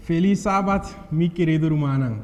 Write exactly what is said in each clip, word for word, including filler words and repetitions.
Feliz sábado, mi querido Rumanang.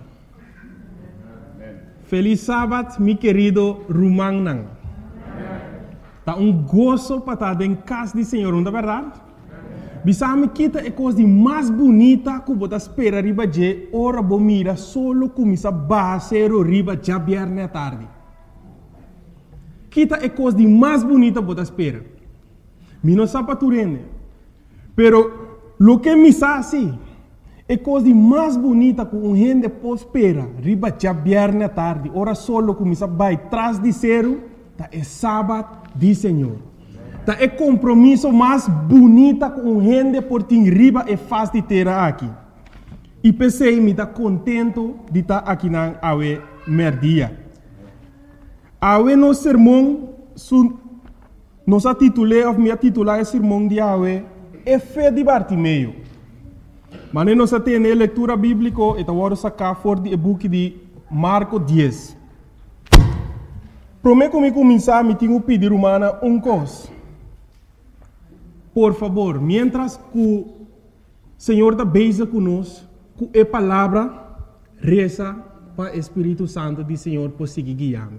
Feliz sábado, mi querido Rumanang. Tá um gozo para estar em casa do Senhor, não é verdade? Bisame kita é coisa mais bonita que você espera riba de ora bo mira solo começa basero riba já viernes à tarde. Kita é coisa mais bonita que você espera. Mi não sabe turene. Pero lo que me sabe é coisa mais bonita que um gente pode esperar riba já viernes à tarde. Ora solo começa vai trás de zero, tá é sábado do Senhor. Tá é compromisso mais bonita com gente por tim riba é fácil de ter aqui. E pensei me tá contento de estar aqui na awe merdia. Awe no sermão su nos titulei of me titular o sermão de awe é fé de Bartimeu. Mas nós temos a leitura bíblica e agora sacar for de book de Marco dez. Prometo me começar me tenho pedir humana um coisa. Por favor, mientras que o Senhor está beija conosco, com a palavra, reza para o Espírito Santo do Senhor por seguir guiando.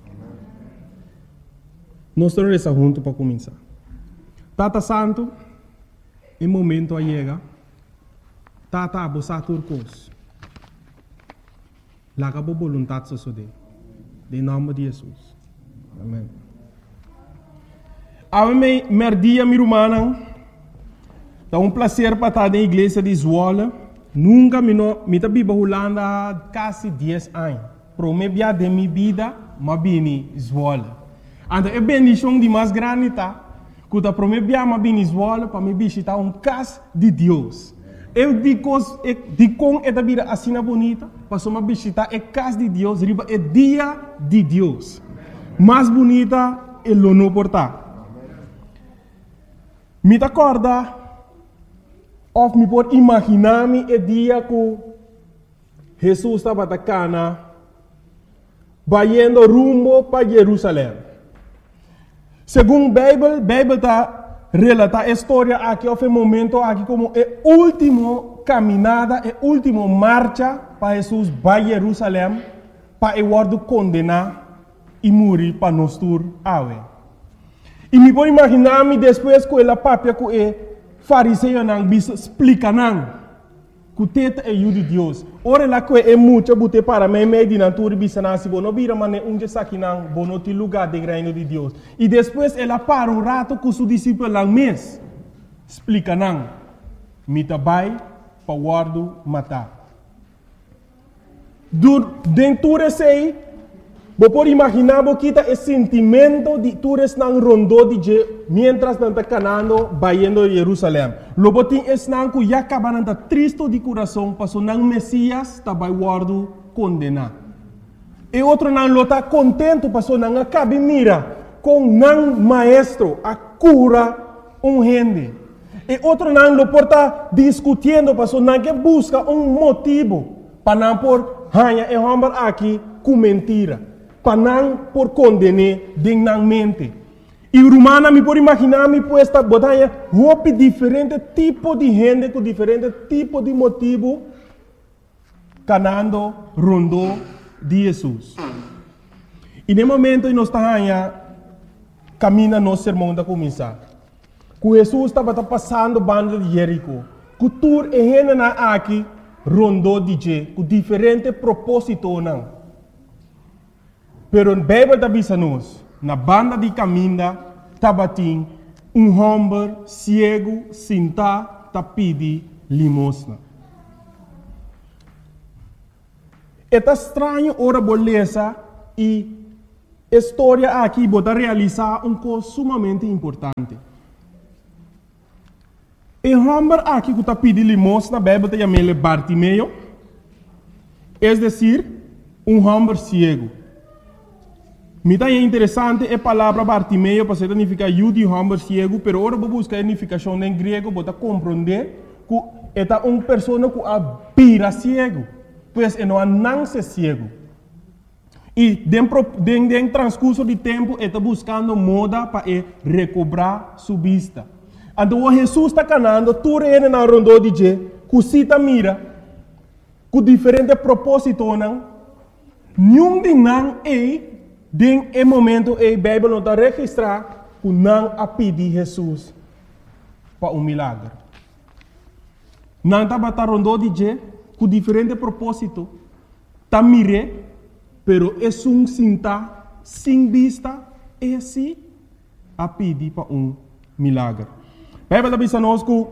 Nós vamos rezar juntos para começar. Tata Santo, em momento a chega, Tata abosa turcos. Laga por vontade sosode. Em nome de Jesus. Amém. A mim, merdia mi rumana, é um prazer para estar na igreja de Zwolle. Nunca me no, me tabi bahulanda há quase dez anos. Pro me bia de minha vida, ma bini Zwolle. Então é bendição de mais grande tá. Quando pro me bia ma bini Zwolle para me visitar um casa de Deus. Eu digo, eu digo é da vida assim bonita, para me visitar é casa de Deus, riba é dia de Deus. Mais bonita é lo no portar. Me acorda, of me pode imaginar-me o dia que Jesus estava na cana, indo rumo para Jerusalém. Segundo a Bíblia, a Bíblia está relata a história aqui, houve um momento aqui como a última caminhada, a última marcha para Jesus para Jerusalém, para o word condenar e morrer para nós tur awe. E me pode imaginar-me depois que ela papia que o fariseu não bisa explica não que o teta é o de Deus. Ora lá que é muito bote para mim meio de natura bisa não se bono bira mane um dia aqui não bono te lugar de reino de Deus. E depois ela para um rato com seu discípulo lá mês explica não me tabai para guardo matar. Dur dentro sei Você pode imaginar que o sentimento de todos não rondou de mientras não está canando, vaindo a Jerusalém. Logo tem esse não que já acaba não está triste de coração, passou não Messias está vai guardo condenar. E outro não está contente, passou não acaba mira com não maestro a cura um gente. E outro não lo porta discutindo, passou não que busca um motivo para não por hanha e homem aqui com mentira. Para não por condenar dignamente. E o romano me pode imaginar me puesta botanha roupa diferente tipo de gente com diferente tipo de motivo canando rondo de Jesus. E no momento que nós estamos caminhando nosso sermão da começar. Que Jesus estava passando banda de Jerico. Que tur e gente na aqui rondo de je com diferente propósito não. Pero a Bíblia está dizendo na banda de caminho, tabatim, um homem cego, sentado, tá pedi limosna. É estranho ora beleza e a história aqui bota realizar um coisa sumamente importante. O homem aqui que tá pedi limosna, a Bíblia está chamando Bartimeu, é decir, um homem cego. Me dá interessante a palavra Bartimeu para significar eu de homem cego, pero agora vou buscar a significação em grego para compreender que é uma pessoa que abira cego, pois é não nasce cego. E dentro do transcurso de tempo está buscando moda para recobrar sua vista. Então Jesus está canando, tu reina na rondo de je, cusita mira, com diferente propósito, não? Nenhum de não é, den é momento é, a Bíblia não está registrar, que não a pedir Jesus para um milagre. Não está batendo rondou de je, com diferente propósito, está mire, pero é um sinta, sem vista, é assim, a pedir para um milagre. A Bíblia diz a nós que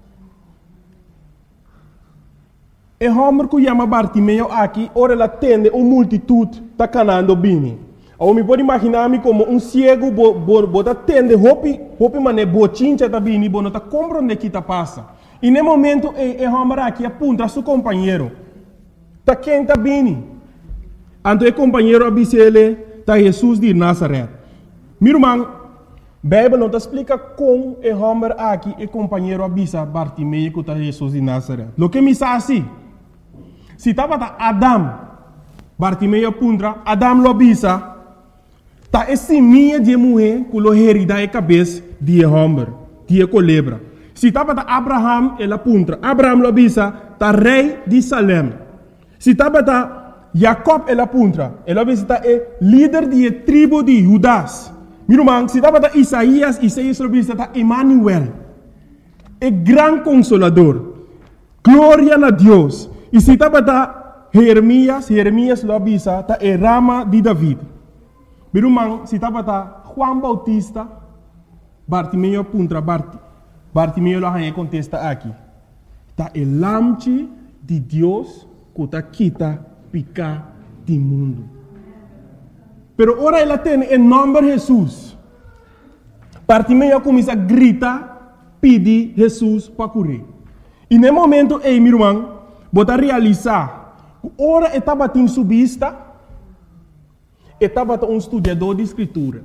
e homem que chama Bartimeu aqui, ora ela tende uma multitude está canando bem. Eu me pode imaginar-me como um cego, bota tende, hopi, hopi mané, bochincha tá bem, bota tá compreende que tá passa. E no momento, e homem aqui aponta seu companheiro, tá quem tá bem. Então o companheiro avisa ele, tá Jesus de Nazaré. Meu irmão, a Bíblia não te explica como o homem aqui, o companheiro avisa Bartimeu que tá Jesus de Nazaré. Lo que me diz assim, se estava Adam, Bartimeu apunta, Adam lo avisa, tá esse minha de mulher que lo herida a cabeça de homem, de culebra. Se estava Abraham, ele apunta, Abraham lo avisa, tá rei de Salem. Se estava Jacob, ele apunta, ele avisa, tá é líder de tribo de Judas. Meu irmão, se estava Isaías, Isaías lo avisa, tá Emmanuel, é grande consolador, glória a Deus. E se estava Jeremias, Jeremias lo avisa, tá é rama de David. Meu irmão, se estava Juan Bautista, Bartimeu apunta, Bart, Bartimeu lo arranha contesta aqui. Tá é lamche de Deus que tá quita picar do mundo. Pero ora ela tem em nome de Jesus. Bartimeu começa a gritar, pedir Jesus para curar. E no momento, ei, meu irmão, bota realizar, ora estava em subista, estava um estudador de escritura.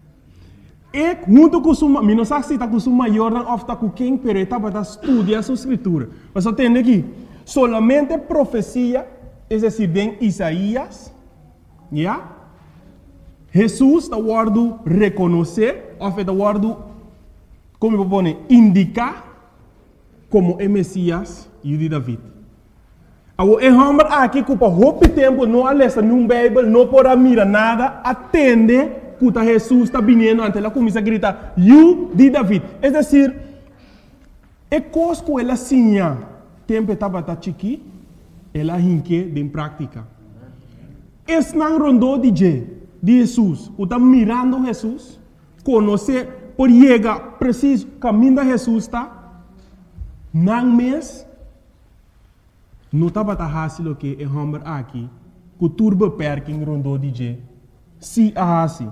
E junto com o meu, não sei se está com o maior, não está com quem, mas estava a estudar a sua escritura. Mas eu tenho aqui, solamente profecia, é decir, em Isaías, yeah? Jesus está guardando reconhecer, ou está guardando, como eu vou indicar, como é Messias e de David. O homem aqui que por muito tempo não lê num Bíblia, não pode mirar nada, atende que Jesus está vindo, então ela começa a gritar, "You de David". É decir, é coisa que ela sinha, tempo estava chiqui, ela hinque em prática. Esse não rondou de Jesus, que está mirando Jesus, conhecer, por chegar preciso caminho de Jesus está, não mês, não estava fácil que é homem aqui, que turba perking rondou de se a assim.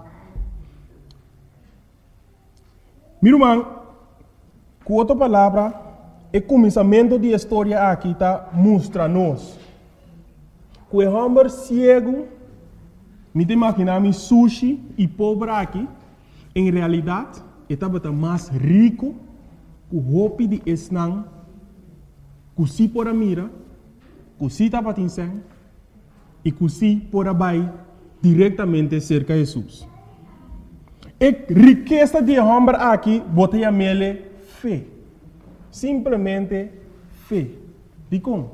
Meu irmão, com outra palavra, o começamento da história aqui está mostra-nos que o homem cego, me imaginar sushi e pobre aqui, em realidade, estava mais rico que o roupa de esnang, que se por a mira, que se estava tinseng, e que se por a bai diretamente cerca de Jesus. A riqueza de homem aqui, botei a mele fé. Simplesmente fé. De como?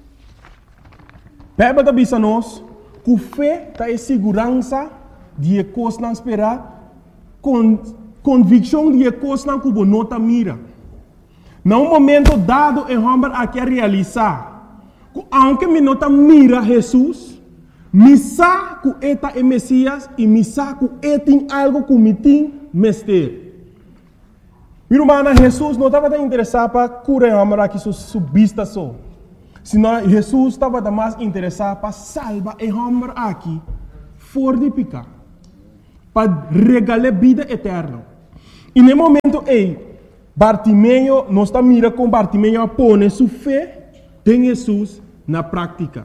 Bíblia está dizendo nós que fé está em segurança de coisas não esperar, com convicção de coisas não que não está mira. Num momento dado, o homem aqui a realizar, que aunque me não está mira Jesus, me sabe que ele é Messias e me sabe que ele tem algo que me tem mestre. Meu irmão, Jesus não estava interessado para curar o homem aqui subista só. Senão Jesus estava mais interessado para salvar o homem aqui fora de pecar. Para regalar vida eterna. E no momento, ei, Bartimeu, não está mirando com Bartimeu a pôr sua fé em Jesus na prática.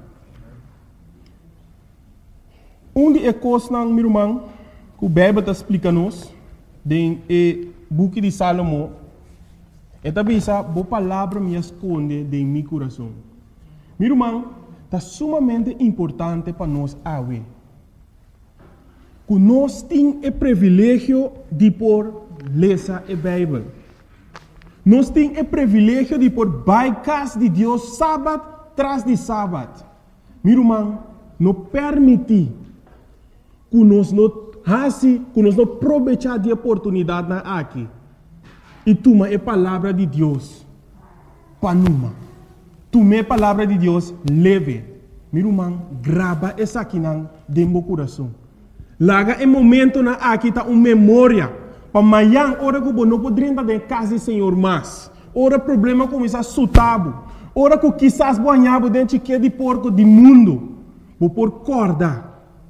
Um de coisas, meu irmão, que o Bíblia está explicando-nos, no book de Salomão, é também essa boa palavra me esconde em meu coração. Meu irmão, está sumamente importante para nós ver que nós temos o privilégio de por ler a Bíblia. Nós temos o privilégio de por bypass de Deus sábado tras de sábado. Meu irmão, não permite que nós não façam, que nós não aproveitar de oportunidade na aqui. E toma a palavra de Deus para numa. Toma a palavra de Deus leve. Meu irmão, grava essa aqui dentro do coração. Laga em momento na aqui está uma memória. Para amanhã, hora que você não pode entrar em casa do Senhor mais. Ora problema começa a sutabo. Ora que quizás banhava dentro de porco do mundo. Vou por corda.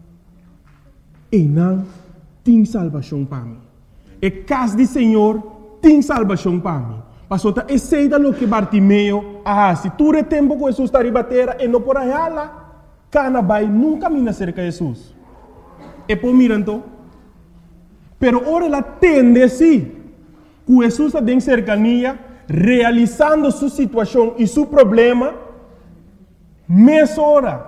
E não tem salvação para mim. E casa do Senhor tem salvação para mim. Passou a eceita lo que Bartimeu ah, se tu é tempo que Jesus está ribatera e não por aí lá, cana vai nunca mina cerca de Jesus. E por miranto, pero ora ela tende sim, que Jesus está em cercania, realizando sua situação e seu problema, mês hora,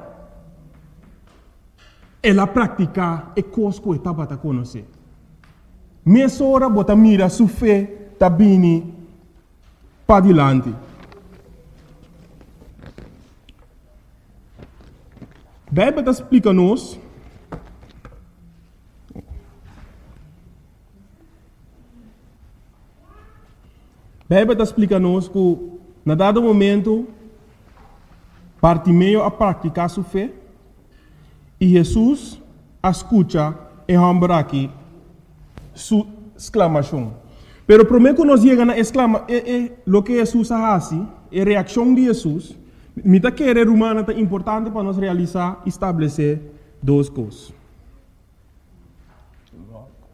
ela pratica e coisa que estava a conhecer. Mês hora, bota mira sua fé, está bem para adiante. A Bíblia explica-nos a Bíblia explica-nos que, na dado momento, Bartimeu a praticar sua fé e Jesus a escuta e lembra aqui sua exclamação. Pero primeiro que nós chegamos a exclamar, é, é, o que Jesus faz, a reação de Jesus, me está querendo humana é importante para nós realizar e estabelecer duas coisas.